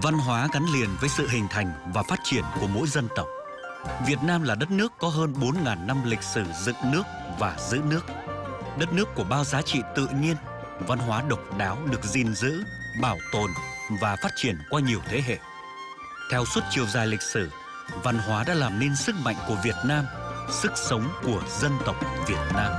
Văn hóa gắn liền với sự hình thành và phát triển của mỗi dân tộc. Việt Nam là đất nước có hơn 4.000 năm lịch sử dựng nước và giữ nước. Đất nước của bao giá trị tự nhiên, văn hóa độc đáo được gìn giữ, bảo tồn và phát triển qua nhiều thế hệ. Theo suốt chiều dài lịch sử, văn hóa đã làm nên sức mạnh của Việt Nam, sức sống của dân tộc Việt Nam.